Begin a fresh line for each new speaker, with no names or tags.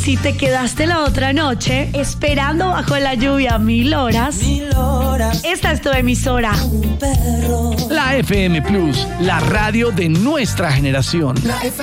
si te quedaste la otra noche esperando bajo la lluvia 1000 horas, esta es tu emisora.
La FM Plus, la radio de nuestra generación.